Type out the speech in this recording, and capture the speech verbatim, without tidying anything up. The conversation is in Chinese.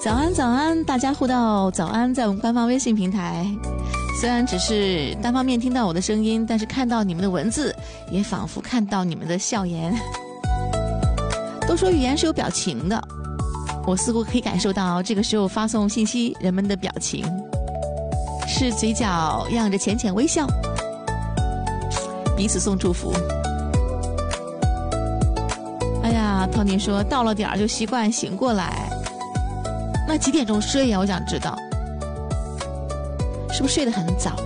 早安早安，大家互道早安，在我们官方微信平台。虽然只是单方面听到我的声音，但是看到你们的文字，也仿佛看到你们的笑颜。都说语言是有表情的，我似乎可以感受到这个时候发送信息人们的表情，是嘴角漾着浅浅微笑，彼此送祝福。哎呀，Tony说到了点儿就习惯醒过来，那几点钟睡呀？我想知道，是不是睡得很早？